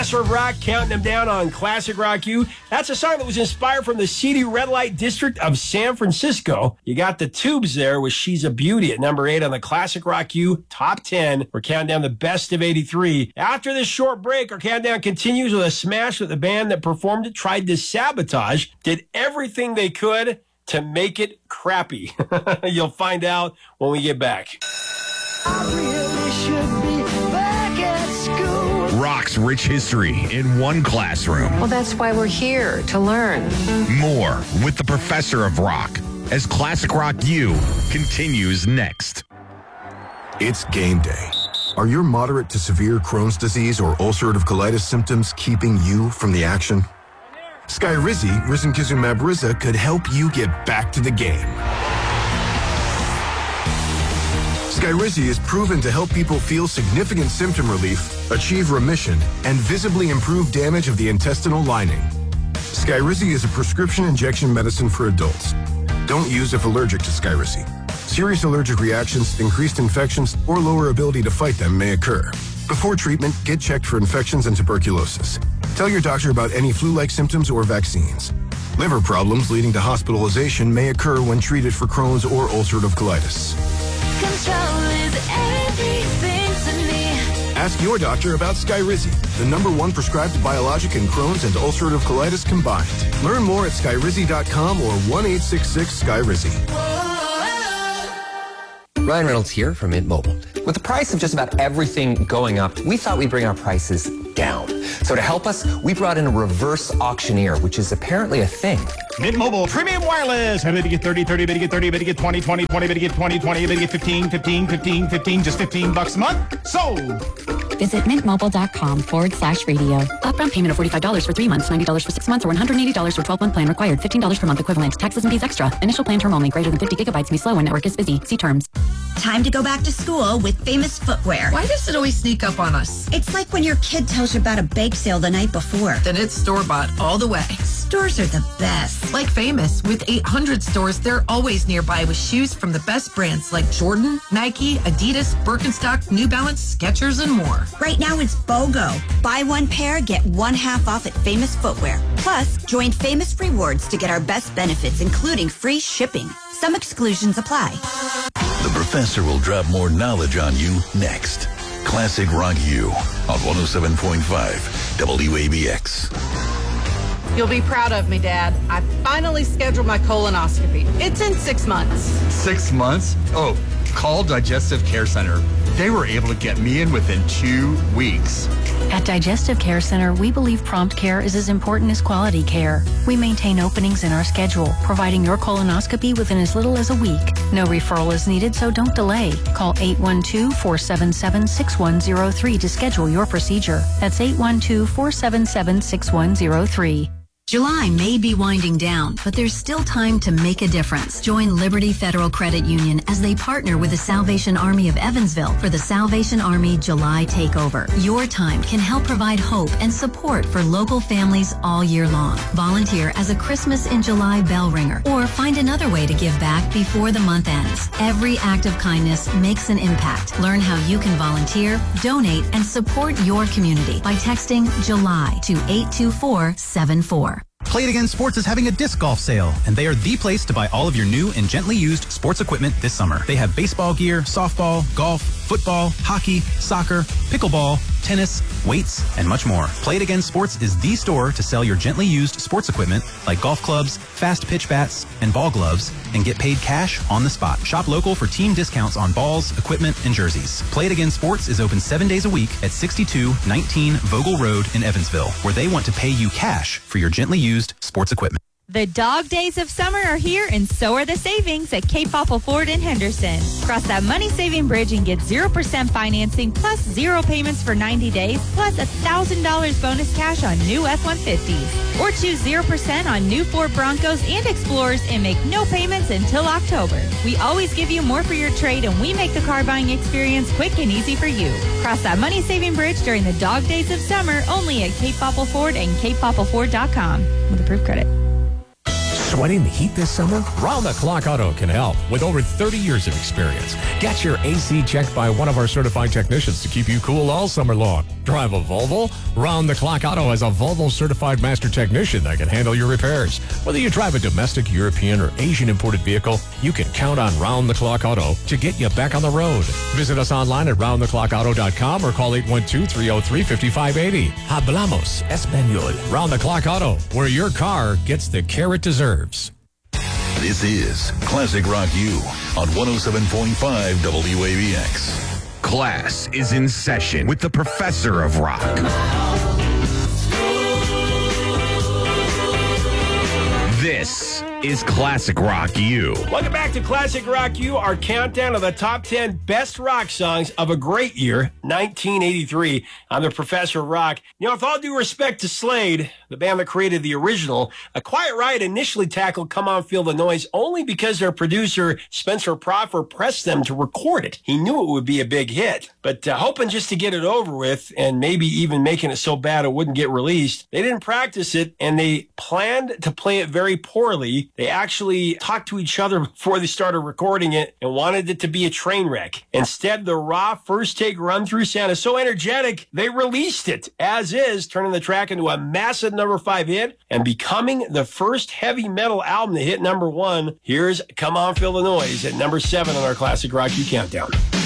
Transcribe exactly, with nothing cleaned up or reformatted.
Professor of Rock counting them down on Classic Rock U. That's a song that was inspired from the seedy red light district of San Francisco. You got the Tubes there with She's a Beauty at number eight on the Classic Rock U Top ten. We're counting down the best of eighty-three. After this short break, our countdown continues with a smash that the band that performed it tried to sabotage, did everything they could to make it crappy. You'll find out when we get back. I really should be back at school. Rock's rich history in one classroom. Well, that's why we're here, to learn. More with the Professor of Rock as Classic Rock U continues next. It's game day. Are your moderate to severe Crohn's disease or ulcerative colitis symptoms keeping you from the action? Skyrizi, risankizumab Riza, could help you get back to the game. Skyrizi is proven to help people feel significant symptom relief, achieve remission, and visibly improve damage of the intestinal lining. Skyrizi is a prescription injection medicine for adults. Don't use if allergic to Skyrizi. Serious allergic reactions, increased infections, or lower ability to fight them may occur. Before treatment, get checked for infections and tuberculosis. Tell your doctor about any flu-like symptoms or vaccines. Liver problems leading to hospitalization may occur when treated for Crohn's or ulcerative colitis. Control is everything to me. Ask your doctor about Skyrizi, the number one prescribed biologic in Crohn's and ulcerative colitis combined. Learn more at skyrizi dot com or one eight six six Skyrizi. Ryan Reynolds here from Mint Mobile. With the price of just about everything going up, we thought we'd bring our prices down. So to help us, we brought in a reverse auctioneer, which is apparently a thing. Mint Mobile Premium Wireless. Better get thirty, thirty, better get thirty, better get twenty, twenty, twenty, better get twenty, twenty, better get fifteen, fifteen, fifteen, fifteen, just fifteen bucks a month. Sold. Visit mintmobile.com forward slash radio. Upfront payment of forty-five dollars for three months, ninety dollars for six months, or one hundred eighty dollars for twelve-month plan required. fifteen dollars per month equivalent. Taxes and fees extra. Initial plan term only. Greater than fifty gigabytes may slow when network is busy. See terms. Time to go back to school with Famous Footwear. Why does it always sneak up on us? It's like when your kid tells you about a bake sale the night before. Then it's store-bought all the way. Stores are the best. Like Famous, with eight hundred stores, they're always nearby with shoes from the best brands like Jordan, Nike, Adidas, Birkenstock, New Balance, Skechers, and more. Right now it's BOGO. Buy one pair, get one half off at Famous Footwear. Plus, join Famous Rewards to get our best benefits, including free shipping. Some exclusions apply. The Professor will drop more knowledge on you next. Classic Rock U on one oh seven point five W A B X. You'll be proud of me, Dad. I finally scheduled my colonoscopy. It's in six months. Six months? Oh, call Digestive Care Center. They were able to get me in within two weeks. At Digestive Care Center, we believe prompt care is as important as quality care. We maintain openings in our schedule, providing your colonoscopy within as little as a week. No referral is needed, so don't delay. Call eight one two, four seven seven, six one zero three to schedule your procedure. That's eight one two, four seven seven, six one zero three. July may be winding down, but there's still time to make a difference. Join Liberty Federal Credit Union as they partner with the Salvation Army of Evansville for the Salvation Army July Takeover. Your time can help provide hope and support for local families all year long. Volunteer as a Christmas in July bell ringer, or find another way to give back before the month ends. Every act of kindness makes an impact. Learn how you can volunteer, donate, and support your community by texting July to eight two four seven four. Play It Again Sports is having a disc golf sale, and they are the place to buy all of your new and gently used sports equipment this summer. They have baseball gear, softball, golf, football, hockey, soccer, pickleball, tennis, weights, and much more. Play It Again Sports is the store to sell your gently used sports equipment like golf clubs, fast pitch bats, and ball gloves, and get paid cash on the spot. Shop local for team discounts on balls, equipment, and jerseys. Play It Again Sports is open seven days a week at sixty-two nineteen Vogel Road in Evansville, where they want to pay you cash for your gently used sports equipment. The dog days of summer are here, and so are the savings at Cape Popple Ford in Henderson. Cross that money-saving bridge and get zero percent financing plus zero payments for ninety days, plus one thousand dollars bonus cash on new F one fifties. Or choose zero percent on new Ford Broncos and Explorers and make no payments until October. We always give you more for your trade, and we make the car buying experience quick and easy for you. Cross that money-saving bridge during the dog days of summer only at Cape Popple Ford and cape popple ford dot com with approved credit. Sweating the heat this summer? Round the Clock Auto can help with over thirty years of experience. Get your A C checked by one of our certified technicians to keep you cool all summer long. Drive a Volvo? Round the Clock Auto has a Volvo certified master technician that can handle your repairs. Whether you drive a domestic, European, or Asian imported vehicle, you can count on Round the Clock Auto to get you back on the road. Visit us online at round the clock auto dot com or call eight one two, three oh three, five five eight oh. Hablamos Español. Round the Clock Auto, where your car gets the care it deserves. This is Classic Rock U on one oh seven point five W A B X. Class is in session with the Professor of Rock. This is Classic Rock U. Welcome back to Classic Rock U, our countdown of the top ten best rock songs of a great year, nineteen eighty-three. I'm the Professor of Rock. You know, with all due respect to Slade, the band that created the original, A Quiet Riot initially tackled Come On Feel the Noise only because their producer, Spencer Proffer, pressed them to record it. He knew it would be a big hit, but uh, hoping just to get it over with and maybe even making it so bad it wouldn't get released, they didn't practice it and they planned to play it very poorly. They actually talked to each other before they started recording it and wanted it to be a train wreck. Instead, the raw first take run through sounded so energetic, they released it as is, turning the track into a massive number five hit and becoming the first heavy metal album to hit number one. Here's Come On Feel the Noise at number seven on our Classic Rock U Countdown.